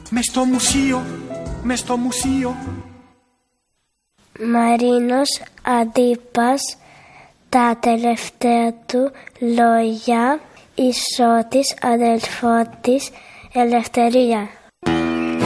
Μες στο μουσείο. Μαρίνος Αντίπας, τα τελευταία του λόγια, Ισότης, αδελφό της, ελευθερία.